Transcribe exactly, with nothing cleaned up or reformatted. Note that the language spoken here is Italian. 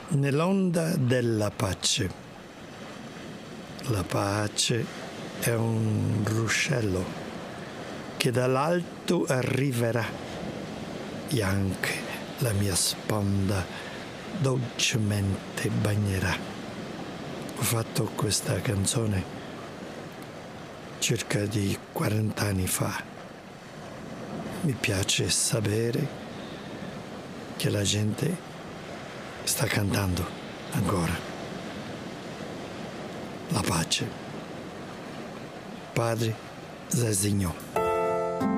Nell'onda della pace. La pace è un ruscello che dall'alto arriverà e anche la mia sponda dolcemente bagnerà. Ho fatto questa canzone circa di quaranta anni fa. Mi piace sapere che la gente sta cantando ancora la pace. Padre Zezinho.